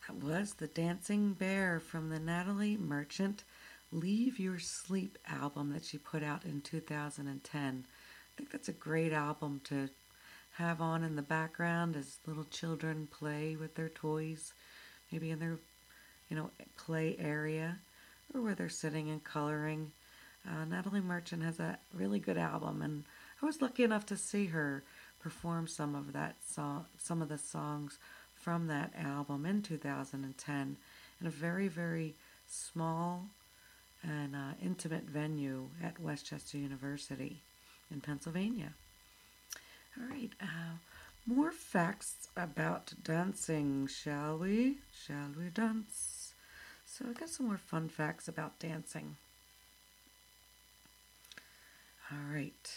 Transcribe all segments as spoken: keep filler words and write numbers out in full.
That was The Dancing Bear from the Natalie Merchant Leave Your Sleep album that she put out in two thousand ten. I think that's a great album to have on in the background as little children play with their toys, maybe in their, you know, play area or where they're sitting and coloring. Uh, Natalie Merchant has a really good album, and I was lucky enough to see her perform some of that song, some of the songs from that album in two thousand ten in a very, very small and uh, intimate venue at West Chester University in Pennsylvania. All right, uh, more facts about dancing, shall we? Shall we dance? So I got some more fun facts about dancing. All right.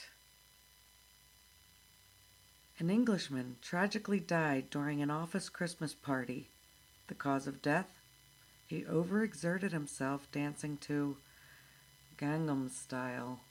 An Englishman tragically died during an office Christmas party. The cause of death? He overexerted himself dancing to Gangnam Style.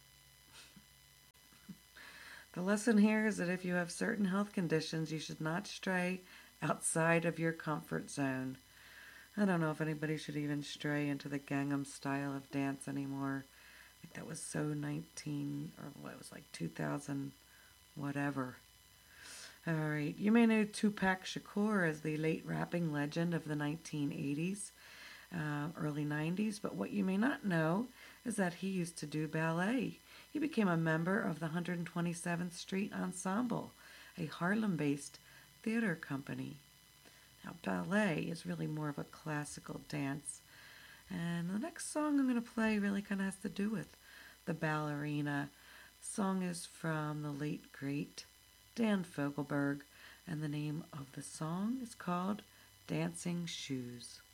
The lesson here is that if you have certain health conditions, you should not stray outside of your comfort zone. I don't know if anybody should even stray into the Gangnam Style of dance anymore. I think that was so nineteen, or what, it was like two thousand, whatever. All right, you may know Tupac Shakur as the late rapping legend of the nineteen eighties, uh, early nineties, but what you may not know is that he used to do ballet. He became a member of the one hundred twenty-seventh Street Ensemble, a Harlem based theater company. Now, ballet is really more of a classical dance, and the next song I'm going to play really kind of has to do with the ballerina. The song is from the late, great Dan Fogelberg, and the name of the song is called Dancing Shoes.